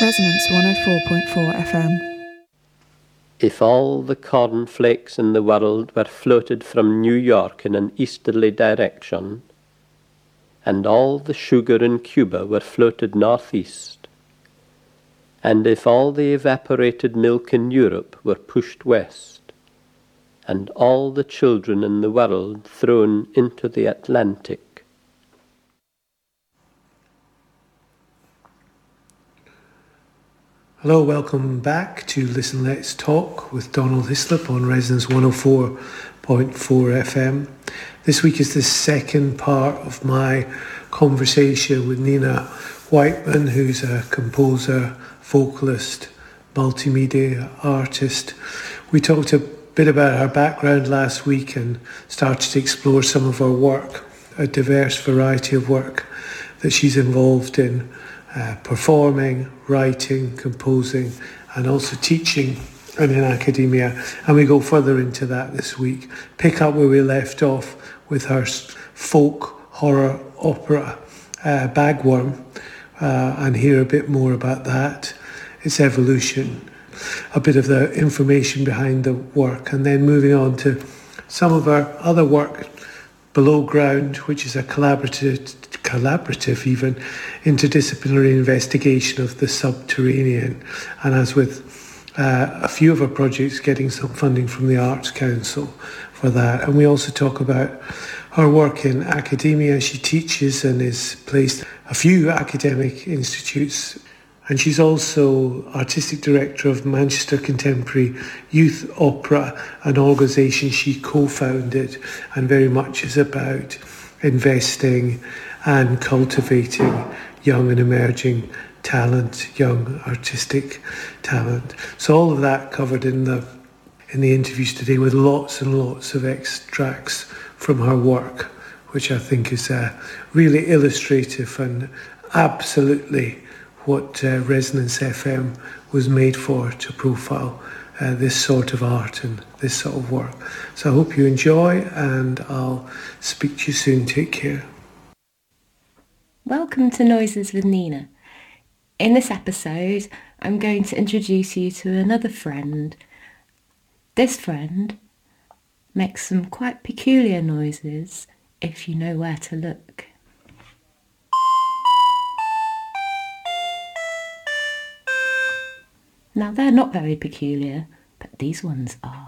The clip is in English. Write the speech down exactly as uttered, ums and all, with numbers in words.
Resonance one oh four point four F M. If all the cornflakes in the world were floated from New York in an easterly direction, and all the sugar in Cuba were floated northeast, and if all the evaporated milk in Europe were pushed west, and all the children in the world thrown into the Atlantic. Hello, welcome back to Listen Let's Talk with Donald Hislop on Resonance one oh four point four F M. This week is the second part of my conversation with Nina Whiteman, who's a composer, vocalist, multimedia artist. We talked a bit about her background last week and started to explore some of her work, a diverse variety of work that she's involved in. Uh, performing, writing, composing, and also teaching and in academia. And we go further into that this week. Pick up where we left off with her folk horror opera, uh, Bagworm, uh, and hear a bit more about that, its evolution, a bit of the information behind the work, and then moving on to some of her other work, Below Ground, which is a collaborative, collaborative even, interdisciplinary investigation of the subterranean. And as with uh, a few of her projects, getting some funding from the Arts Council for that. And we also talk about her work in academia. She teaches and is placed at a few academic institutes. And she's also artistic director of Manchester Contemporary Youth Opera, an organisation she co-founded, and very much is about investing and cultivating young and emerging talent, young artistic talent. So all of that covered in the in the interviews today, with lots and lots of extracts from her work, which I think is uh, really illustrative and absolutely what uh, Resonance F M was made for, to profile uh, this sort of art and this sort of work. So I hope you enjoy, and I'll speak to you soon. Take care. Welcome to Noises with Nina. In this episode, I'm going to introduce you to another friend. This friend makes some quite peculiar noises if you know where to look. Now, they're not very peculiar, but these ones are.